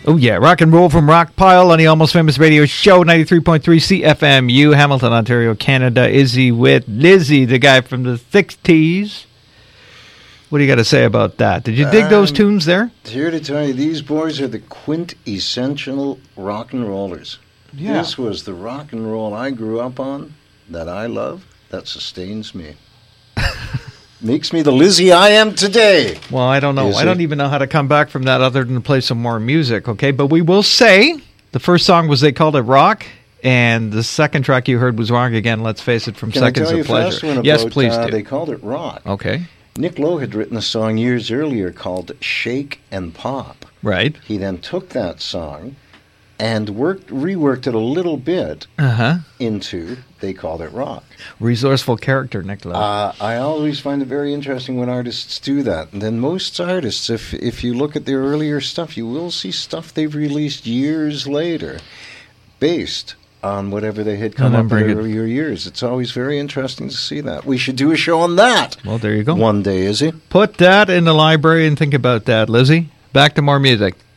Oh, yeah. Rock and roll from Rock Pile on the Almost Famous Radio Show, 93.3 CFMU, Hamilton, Ontario, Canada. Izzy with Lizzie, the guy from the 60s. What do you got to say about that? Did you dig those tunes there? Here to tell you, these boys are the quintessential rock and rollers. Yeah. This was the rock and roll I grew up on, that I love, that sustains me. Makes me the Lizzie I am today. Well, I don't know. I don't even know how to come back from that other than to play some more music, okay? But we will say the first song was They Called It Rock, and the second track you heard was Wrong Again, Let's Face It, from Seconds of Pleasure. Yes, please do. They Called It Rock. Okay. Nick Lowe had written a song years earlier called Shake and Pop. Right. He then took that song and reworked it a little bit into They Called It Rock. Resourceful character, Nick Lowe. I always find it very interesting when artists do that. And then most artists, if you look at their earlier stuff, you will see stuff they've released years later based on whatever they had come up in earlier years. It's always very interesting to see that. We should do a show on that. Well, there you go. One day, Izzy. Put that in the library and think about that, Lizzie. Back to more music.